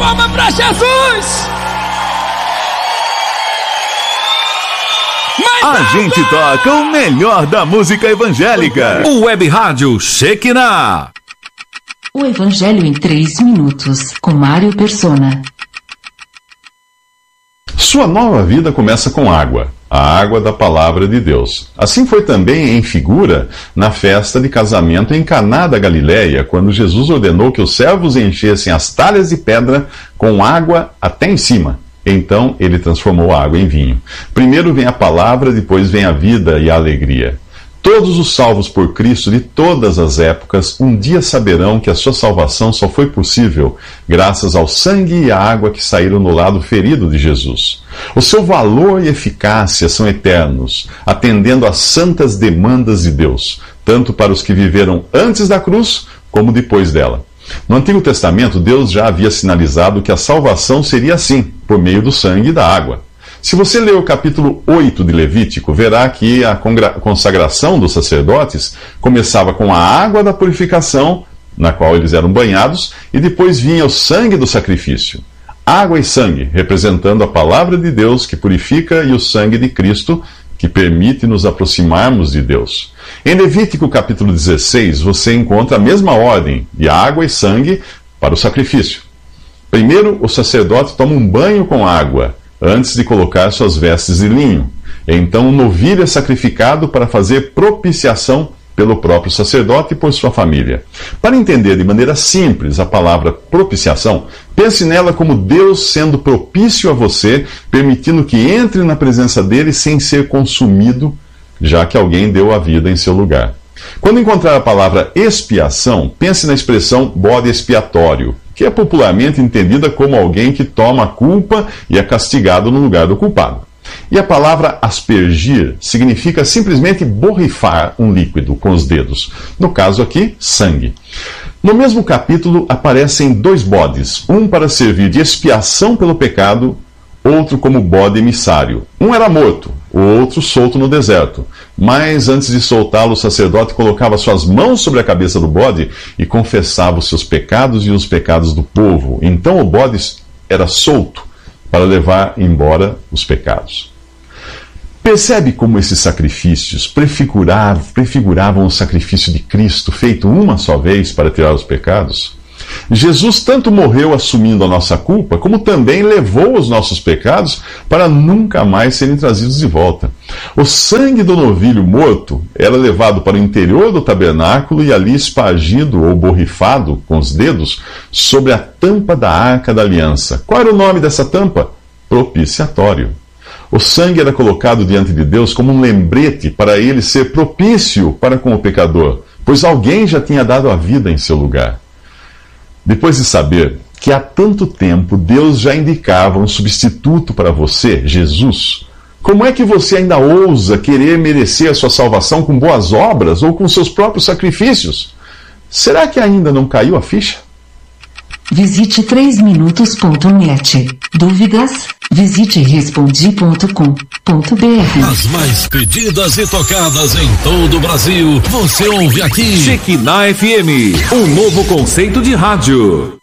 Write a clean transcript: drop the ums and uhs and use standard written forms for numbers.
palma pra Jesus! A gente toca o melhor da música evangélica. O Web Rádio Shekinah. O Evangelho em 3 minutos, com Mário Persona. Sua nova vida começa com água, a água da palavra de Deus. Assim foi também em figura na festa de casamento em Caná da Galileia, quando Jesus ordenou que os servos enchessem as talhas de pedra com água até em cima. Então ele transformou a água em vinho. Primeiro vem a palavra, depois vem a vida e a alegria. Todos os salvos por Cristo de todas as épocas um dia saberão que a sua salvação só foi possível graças ao sangue e à água que saíram no lado ferido de Jesus. O seu valor e eficácia são eternos, atendendo às santas demandas de Deus, tanto para os que viveram antes da cruz como depois dela. No Antigo Testamento, Deus já havia sinalizado que a salvação seria assim, por meio do sangue e da água. Se você ler o capítulo 8 de Levítico, verá que a consagração dos sacerdotes começava com a água da purificação, na qual eles eram banhados, e depois vinha o sangue do sacrifício. Água e sangue, representando a palavra de Deus que purifica, e o sangue de Cristo, que permite nos aproximarmos de Deus. Em Levítico capítulo 16, você encontra a mesma ordem de água e sangue para o sacrifício. Primeiro, o sacerdote toma um banho com água, antes de colocar suas vestes de linho. Então o novilho é sacrificado para fazer propiciação pelo próprio sacerdote e por sua família. Para entender de maneira simples a palavra propiciação, pense nela como Deus sendo propício a você, permitindo que entre na presença dele sem ser consumido, já que alguém deu a vida em seu lugar. Quando encontrar a palavra expiação, pense na expressão bode expiatório, que é popularmente entendida como alguém que toma a culpa e é castigado no lugar do culpado. E a palavra aspergir significa simplesmente borrifar um líquido com os dedos. No caso aqui, sangue. No mesmo capítulo aparecem 2 bodes, um para servir de expiação pelo pecado, outro como bode emissário. Um era morto, o outro solto no deserto. Mas antes de soltá-lo, o sacerdote colocava suas mãos sobre a cabeça do bode e confessava os seus pecados e os pecados do povo. Então o bode era solto para levar embora os pecados. Percebe como esses sacrifícios prefiguravam o sacrifício de Cristo, feito uma só vez para tirar os pecados? Jesus tanto morreu assumindo a nossa culpa, como também levou os nossos pecados para nunca mais serem trazidos de volta. O sangue do novilho morto era levado para o interior do tabernáculo e ali espargido ou borrifado com os dedos sobre a tampa da arca da aliança. Qual era o nome dessa tampa? Propiciatório. O sangue era colocado diante de Deus como um lembrete para ele ser propício para com o pecador, pois alguém já tinha dado a vida em seu lugar. Depois de saber que há tanto tempo Deus já indicava um substituto para você, Jesus, como é que você ainda ousa querer merecer a sua salvação com boas obras ou com seus próprios sacrifícios? Será que ainda não caiu a ficha? Visite 3minutos.net. Dúvidas? Visite respondi.com.br. As mais pedidas e tocadas em todo o Brasil, você ouve aqui. Shekinah FM, um novo conceito de rádio.